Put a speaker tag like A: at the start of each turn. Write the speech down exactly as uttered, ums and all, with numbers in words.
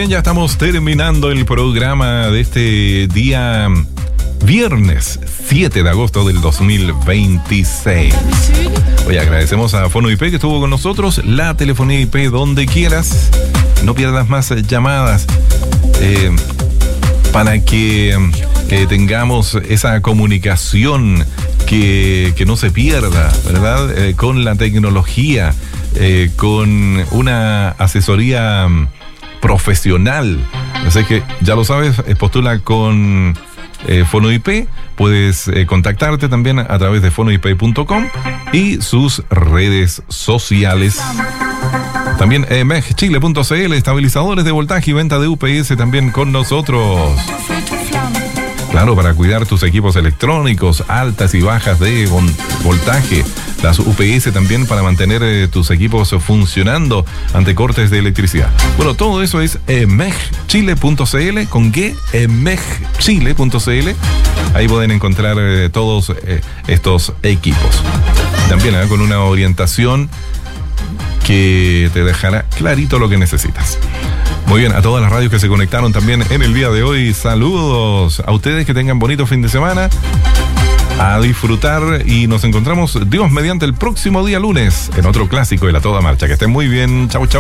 A: bien, ya estamos terminando el programa de este día viernes siete de agosto del dos mil veintiséis. Oye, agradecemos a Fono I P que estuvo con nosotros, la telefonía I P donde quieras, no pierdas más llamadas eh, para que eh, tengamos esa comunicación que, que no se pierda, ¿verdad? Eh, con la tecnología, eh, con una asesoría profesional. Así que ya lo sabes, postula con eh, Fono I P. Puedes eh, contactarte también a través de fono i p punto com y sus redes sociales. También eh, meg chile punto c l, estabilizadores de voltaje y venta de U P S también con nosotros. Claro, para cuidar tus equipos electrónicos, altas y bajas de voltaje. Las U P S también para mantener eh, tus equipos funcionando ante cortes de electricidad. Bueno, todo eso es eh, meg chile punto c l con G, eh, meg chile punto c l. Ahí pueden encontrar eh, todos eh, estos equipos. También eh, con una orientación que te dejará clarito lo que necesitas. Muy bien, a todas las radios que se conectaron también en el día de hoy, saludos a ustedes, que tengan bonito fin de semana, a disfrutar, y nos encontramos, Dios mediante, el próximo día lunes en otro clásico de La Toda Marcha. Que estén muy bien, chau chau.